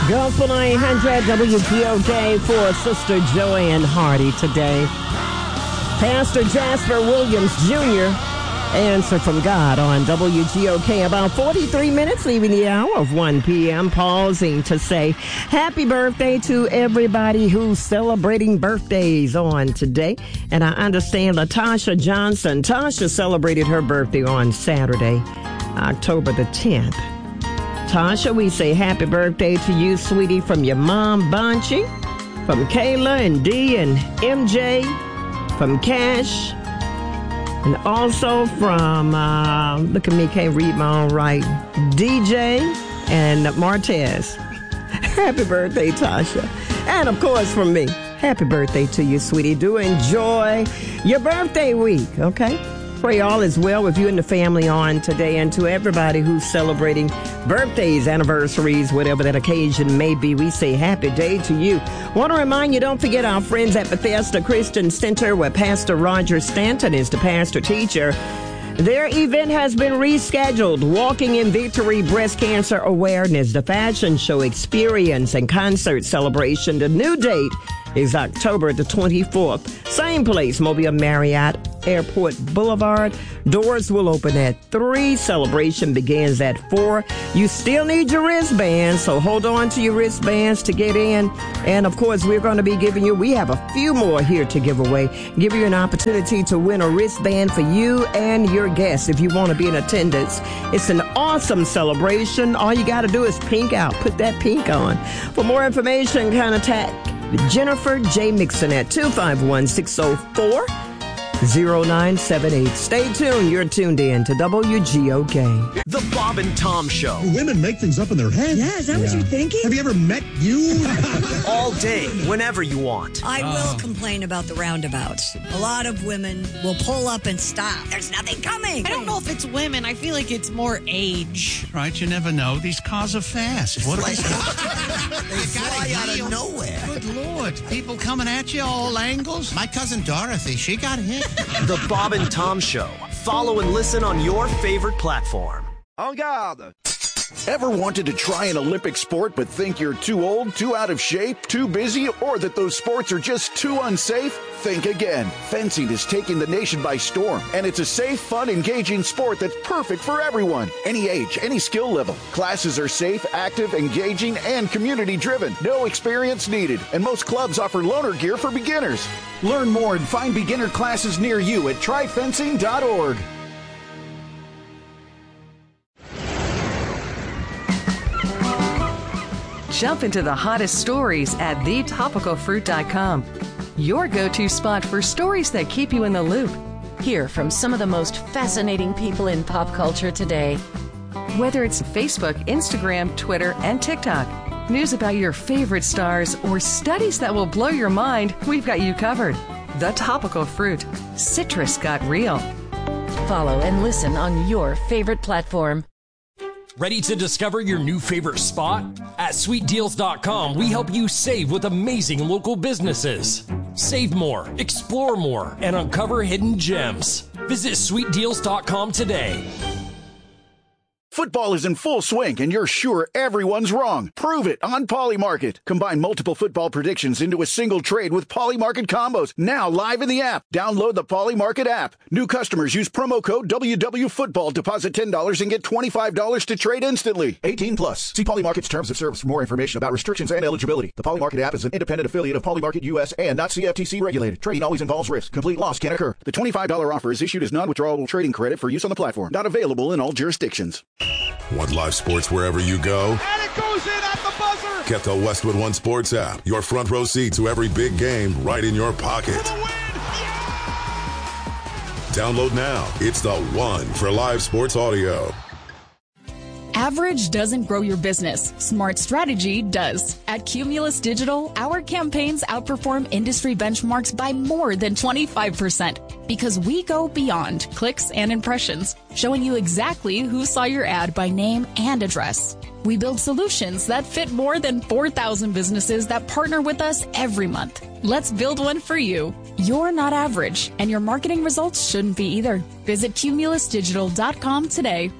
Gospel 900 WTOK for Sister Joanne Hardy today. Pastor Jasper Williams Jr. Answer from God on WGOK. About 43 minutes leaving the hour of 1 p.m. Pausing to say happy birthday to everybody who's celebrating birthdays on today. And I understand Latasha Johnson. Tasha celebrated her birthday on Saturday, October the 10th. Tasha, we say happy birthday to you, sweetie, from your mom, Bunchy, from Kayla and Dee and MJ, from Cash, and also from, look at me, can't read my own right, DJ and Martez. Happy birthday, Tasha. And, of course, from me, happy birthday to you, sweetie. Do enjoy your birthday week, okay? Pray all is well with you and the family on today, and to everybody who's celebrating birthdays, anniversaries, whatever that occasion may be, we say happy day to you. Want to remind you, don't forget our friends at Bethesda Christian Center, where Pastor Roger Stanton is the pastor teacher. Their event has been rescheduled. Walking in Victory Breast Cancer Awareness, the fashion show experience and concert celebration. The new date is October the 24th. Same place, Mobile Marriott Airport Boulevard. Doors will open at 3. Celebration begins at 4. You still need your wristbands, so hold on to your wristbands to get in. And, of course, we're going to be giving you, we have a few more here to give away. Give you an opportunity to win a wristband for you and your guests if you want to be in attendance. It's an awesome celebration. All you got to do is pink out. Put that pink on. For more information, contact Jennifer J. Mixon at 251-604-0978. Stay tuned. You're tuned in to WGOK. The Bob and Tom Show. Women make things up in their head. Yeah, is that what you're thinking? Have you ever met you? All day, whenever you want. I will complain about the roundabouts. A lot of women will pull up and stop. There's nothing coming. I don't know if it's women. I feel like it's more age. Right, you never know. These cars are fast. What They fly out of nowhere. Good Lord. People coming at you all angles. My cousin Dorothy, she got hit. The Bob and Tom Show. Follow and listen on your favorite platform. En garde! Ever wanted to try an Olympic sport but think you're too old, too out of shape, too busy, or that those sports are just too unsafe? Think again. Fencing is taking the nation by storm, and it's a safe, fun, engaging sport that's perfect for everyone. Any age, any skill level. Classes are safe, active, engaging, and community-driven. No experience needed, and most clubs offer loaner gear for beginners. Learn more and find beginner classes near you at tryfencing.org. Jump into the hottest stories at thetopicalfruit.com. Your go-to spot for stories that keep you in the loop. Hear from some of the most fascinating people in pop culture today. Whether it's Facebook, Instagram, Twitter, and TikTok, news about your favorite stars, or studies that will blow your mind, we've got you covered. The Topical Fruit. Citrus got real. Follow and listen on your favorite platform. Ready to discover your new favorite spot? At SweetDeals.com, we help you save with amazing local businesses. Save more, explore more, and uncover hidden gems. Visit SweetDeals.com today. Football is in full swing, and you're sure everyone's wrong. Prove it on Polymarket. Combine multiple football predictions into a single trade with Polymarket combos. Now live in the app. Download the Polymarket app. New customers use promo code WWFootball. Deposit $10 and get $25 to trade instantly. 18 plus. See Polymarket's terms of service for more information about restrictions and eligibility. The Polymarket app is an independent affiliate of Polymarket US and not CFTC regulated. Trading always involves risk. Complete loss can occur. The $25 offer is issued as non-withdrawable trading credit for use on the platform. Not available in all jurisdictions. Want live sports wherever you go? And it goes in at the buzzer! Get the Westwood One Sports app. Your front row seat to every big game right in your pocket. For the win! Yeah! Download now. It's the one for live sports audio. Average doesn't grow your business. Smart strategy does. At Cumulus Digital, our campaigns outperform industry benchmarks by more than 25% because we go beyond clicks and impressions, showing you exactly who saw your ad by name and address. We build solutions that fit more than 4,000 businesses that partner with us every month. Let's build one for you. You're not average, and your marketing results shouldn't be either. Visit cumulusdigital.com today.